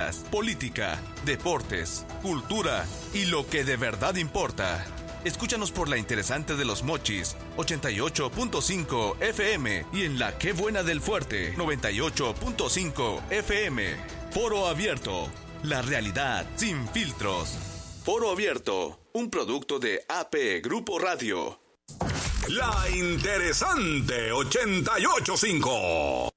noticias, política, deportes, cultura y lo que de verdad importa. Escúchanos por la interesante de Los Mochis, 88.5 FM y en la Qué Buena del Fuerte, 98.5 FM. Foro Abierto, la realidad sin filtros. Foro Abierto, un producto de AP Grupo Radio. La interesante 88.5.